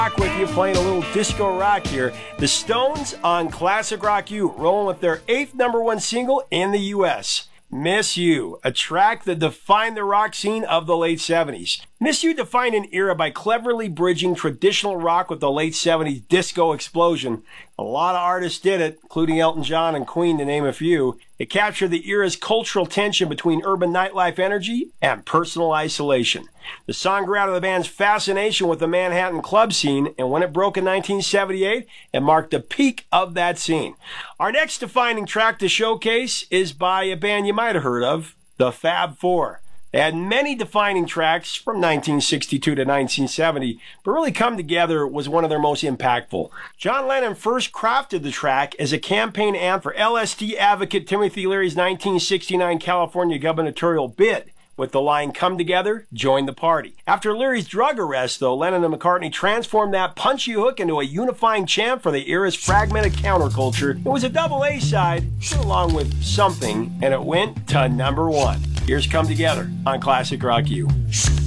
Rock with you, playing a little disco rock here. The Stones on Classic Rock U, rolling with their 8th #1 single in the U.S., Miss You, a track that defined the rock scene of the late 70s. Miss You defined an era by cleverly bridging traditional rock with the late 70s disco explosion. A lot of artists did it, including Elton John and Queen, to name a few. It captured the era's cultural tension between urban nightlife energy and personal isolation. The song grew out of the band's fascination with the Manhattan club scene, and when it broke in 1978, it marked the peak of that scene. Our next defining track to showcase is by a band you might have heard of, the Fab Four. They had many defining tracks from 1962 to 1970, but Really Come Together was one of their most impactful. John Lennon first crafted the track as a campaign anthem for LSD advocate Timothy Leary's 1969 California gubernatorial bid, with the line, "Come together, join the party." After Leary's drug arrest, though, Lennon and McCartney transformed that punchy hook into a unifying chant for the era's fragmented counterculture. It was a double A-side, along with Something, and it went to #1. Here's Come Together on Classic Rock U.